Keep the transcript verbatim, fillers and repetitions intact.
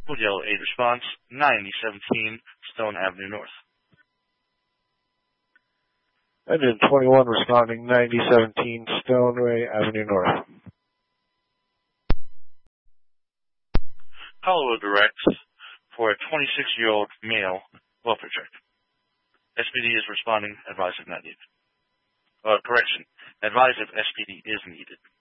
Wood Yellow eight response, ninety seventeen Stone Avenue North. Engine twenty-one responding, ninety seventeen Stoneway Avenue North. Hollywood directs for a twenty-six-year-old male welfare check. S P D is responding, advise if not needed. Uh, correction, advise if S P D is needed.